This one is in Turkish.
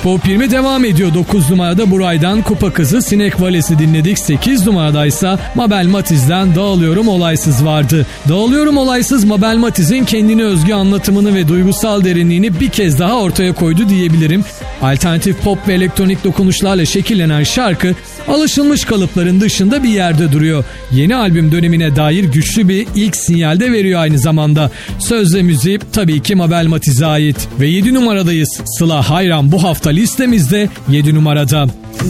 Pop 20 devam ediyor. 9 numarada Buray'dan Kupa Kızı Sinek Valesi dinledik. 8 numaradaysa Mabel Matiz'den Dağılıyorum Olaysız vardı. Dağılıyorum Olaysız, Mabel Matiz'in kendine özgü anlatımını ve duygusal derinliğini bir kez daha ortaya koydu diyebilirim. Alternatif pop ve elektronik dokunuşlarla şekillenen şarkı alışılmış kalıpların dışında bir yerde duruyor. Yeni albüm dönemine dair güçlü bir ilk sinyal de veriyor aynı zamanda. Söz ve müziği tabii ki Mabel Matiz'e ait. Ve 7 numaradayız. Sıla Hayran bu hafta listemizde 7 numarada.